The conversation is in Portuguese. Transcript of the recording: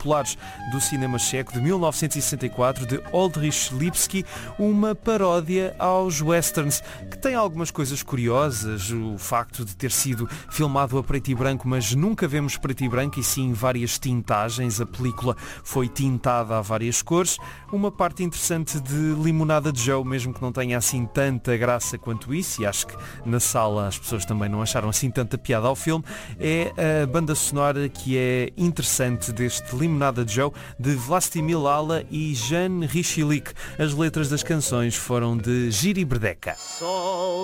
populares do cinema checo de 1964, de Oldrich Lipski, uma paródia aos westerns, que tem algumas coisas curiosas, o facto de ter sido filmado a preto e branco, mas nunca vemos preto e branco, e sim várias tintagens, a película foi tintada a várias cores. Uma parte interessante de Limonada de Joe, mesmo que não tenha assim tanta graça quanto isso, e acho que na sala as pessoas também não acharam assim tanta piada ao filme, é a banda sonora que é interessante deste Limonada de Joe, de Vlastimil Lala e Jan Richilik. As letras das canções foram de Giri Berdeka.